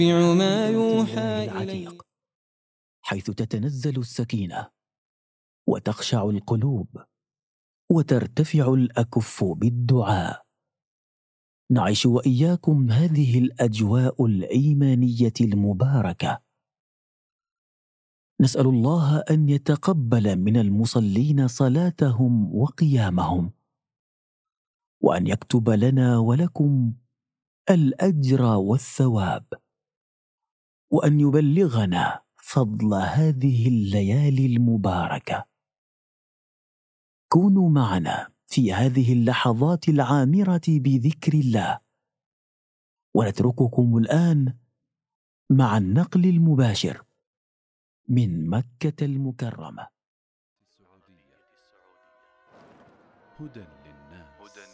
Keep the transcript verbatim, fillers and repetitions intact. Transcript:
ما يوحى العتيق، حيث تتنزل السكينة وتخشع القلوب وترتفع الأكف بالدعاء. نعيش وإياكم هذه الأجواء الإيمانية المباركة. نسأل الله أن يتقبل من المصلين صلاتهم وقيامهم، وأن يكتب لنا ولكم الأجر والثواب، وأن يبلغنا فضل هذه الليالي المباركة. كونوا معنا في هذه اللحظات العامرة بذكر الله، ونترككم الآن مع النقل المباشر من مكة المكرمة. هدى